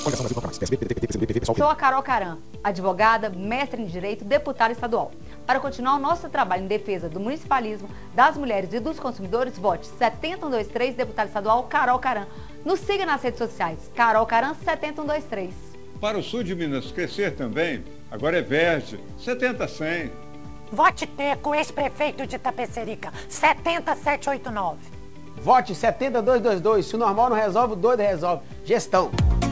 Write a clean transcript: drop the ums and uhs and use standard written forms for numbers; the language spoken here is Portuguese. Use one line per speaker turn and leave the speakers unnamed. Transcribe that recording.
Sou a Carol Caran, advogada, mestre em Direito, deputada estadual. Para continuar o nosso trabalho em defesa do municipalismo, das mulheres e dos consumidores, vote 7123, deputada estadual Carol Caran. Nos siga nas redes sociais, Carol Caran 7123.
Para o sul de Minas crescer também, agora é verde, 70-100.
Vote Teco, ex-prefeito de Itapecerica, 70789.
Vote 70222. Se o normal não resolve, o doido resolve. Gestão.